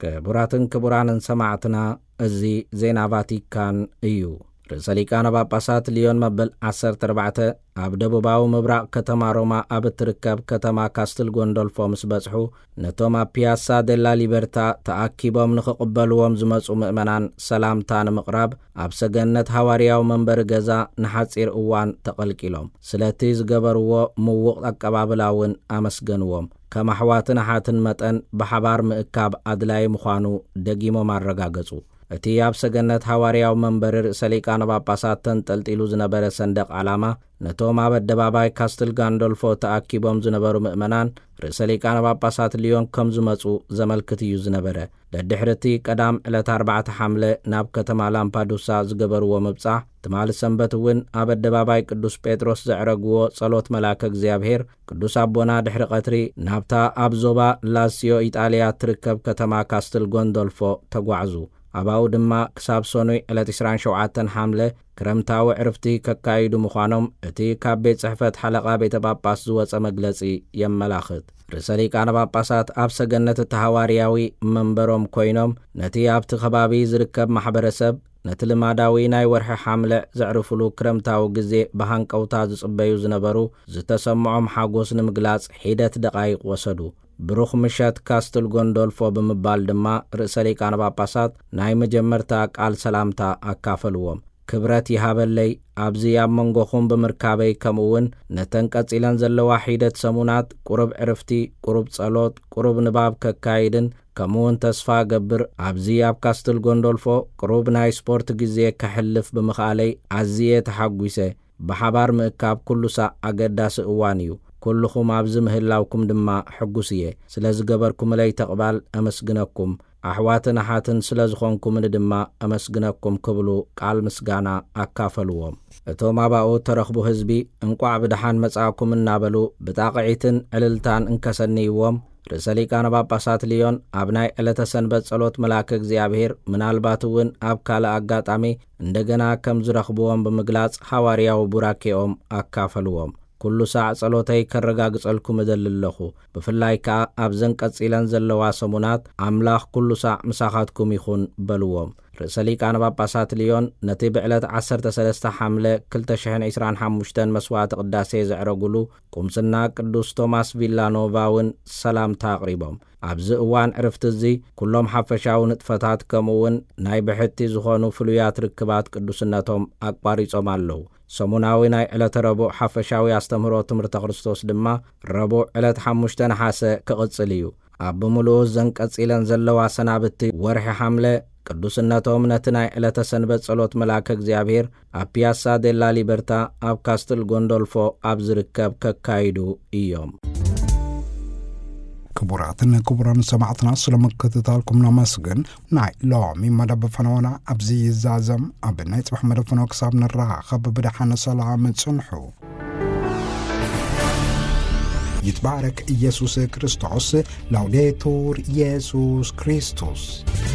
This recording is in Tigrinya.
كبراتن كبرانن سمعتنا ازي زينا فاتيكان ايو رساليكان باباسات ليون مبل 14 اب دبوباو مبراق كتما روما اب تركب كتما كاستل غوندولفو مسبصحو نتوما بياسا دلا ليبرتا تاكيبوم نخقبلوم زمصو مؤمنان سلامتان مقراب اب سجنت حوارياو منبر غزا نحصير اوان تقلقيلوم سلاتي زغبرو موق اقبابلاون امسغنوم كما حواتنا حاتن متن بحبار مئكاب ادلاي مخانو دغيمو مارغاغصو እቲ ኣብ ሰገነት ሐዋርያው መንበር ሰሊቃነ ጳጳሳትን ተልጢሉ ዝነበረ ሰንደቅ ዓላማ ነቶም ኣብ ኣደባባይ ካስትል ጋንዶልፎ ተኣኪቦም ዝነበሩ ምእመናን ሰሊቃነ ጳጳሳት ሊዮን ከም ዝመጹ ዘመልክት እዩ ዝነበረ ድሕርቲ ቀዳም ዕለት 4 ሐምለ ናብ ከተማ ላምፓዱሳ ዝገበርዎ ምብጻሕ ትማል ሰንበት እውን ኣብ ኣደባባይ ቅዱስ ጴጥሮስ ዘዕረግዎ ጸሎት መላከ እግዚአብሔር ቅዱስ አቦና ድሕሪ ቀትሪ ናብታ ኣብ ዞባ ላሲዮ ኢጣልያ ትርከብ ከተማ ካስትል ጎንዶልፎ ተጓዕዙ አባው ድማ ክሳብ ሶኖይ ዕለት 27 ሐምለ ክረምታዊ ዕርፍቲ ከካይዱ ምዃኖም እቲ ካብ ቤት ጽሕፈት ሓለቓ ቤተ ጳጳስ ዝወፀ መግለጺ የመላኽት ርሰሊቃነ ጳጳሳት ኣብ ሰገነት ተሐዋርያዊ መንበሮም ኮይኖም ነቲ ኣብቲ ከባቢ ዝርከብ ማሕበረሰብ ነቲ ልማዳዊ ናይ ወርሒ ሐምለ ዘዕርፍሉ ክረምታዊ ግዜ በሃንቀውታ ዝጽበዩ ዝነበሩ ዝተሰምዖም ሓጎስ ንምግላጽ ሂደት ደቃይቅ ወሰዱ ብሩኽ ምሸት ካስትል ጎንዶልፎ ብምባል ድማ ርሰሊቃነ ጳጳሳት ናይ መጀመርታ ቃል ሰላምታ አካፈልዎም ክብረት ይሃበለይ ኣብዚ ኣብ መንጎኹም ብምርካበይ ከምኡውን ነተንቀጺለን ዘለዋ ሂደት ሰሙናት ቁርብ ዕርፍቲ ቁርብ ጸሎት ቁርብ ንባብ ከካይድን ከምኡውን ተስፋ ገብር ኣብዚ ኣብ ካስትል ጎንዶልፎ ቁርብ ናይ ስፖርት ግዜ ከሕልፍ ብምኽኣለይ ኣዝየ ተሓጒሰ ብሓባር ምእካብ ኩሉሳ ኣገዳሲ እዋን እዩ كلكم عبز مهلاوكم دما حقوسيه سلازغبركم لي تقبل امسغنكم احواتنا حاتن سلازخونكم دما امسغنكم كبلو قال مسغانا اكافلوهم اتوما باو ترخبو حزبي انقع بدحان مصاكم نابلو بتاقعيتن عللتان انكسنيوم رساليكان ጳጳሳት ሊዮን አብናይ ዕለተ ሰንበት ጸሎት መላከ እግዚአብሔር ምናልባትውን አብ ካለ አጋጣሚ እንደገና ከም ዝረኽብዎም በመግላጽ ሐዋርያው ቡራኬኦም አካፈልዎም ኩሉ ሰዓት ጸሎተይ ከረጋግጸልኩም እደልለኹ በፍላይካ አብዘን ቀጽለን ዘለዋ ሰሙናት አምላኽ ኩሉ ሰዓት ምሳኻትኩም ይኹን በልዎም ርሰሊቃነ ጳጳሳት ሊዮን ነቲ ብዕለት 13 ሐምለ 2025 መስዋዕት ቅዳሴ ዘዕረጉሉ ቁምስና ቅዱስ ቶማስ ቪላኖቫውን ሰላምታ አቅሪቦም ኣብዚ እዋን ዕርፍቲ እዚ ኩሎም ሓፈሻዊ ንጥፈታት ከምኡውን ናይ ብሕቲ ዝኾኑ ፍሉያት ርክባት ቅዱስነቶም አቋሪጾም ኣለዉ ሰሙናዊ ናይ ዕለት ረቡዕ ሓፈሻዊ አስተምህሮ ትምህርተ ክርስቶስ ድማ ረቡዕ ዕለት 5 ነሐሰ ክቕጽል እዩ ኣብ ሙሉእ ዘንቀጽለን ዘለዋ ሰናብቲ ወርሒ ሐምለ ቅዱስነቶም ነቲ ናይ ዕለተ ሰንበት ጸሎት መላከ እግዚአብሔር ኣብ ፒያሳ ዴላ ሊበርታ ኣብ ካስትል ጎንዶልፎ ኣብ ዝርከብ ከካይዱ እዮም كبران سمعتنا سلامكتتالكم نمسجن ناي لومي مدب فنونا أبزي الزازم أبناي تبح مدب فنوك صابنا الرها خب بدحنا سلام تسنحو يتبارك يسوع كريستوس لوديتور يسوع كريستوس